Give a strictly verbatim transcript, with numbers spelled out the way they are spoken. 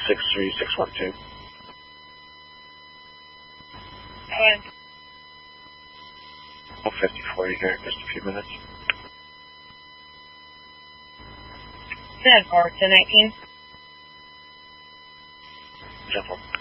six three six one two. And Oh, fifty-four, you here in just a few minutes. ten four, ten nineteen. Simple.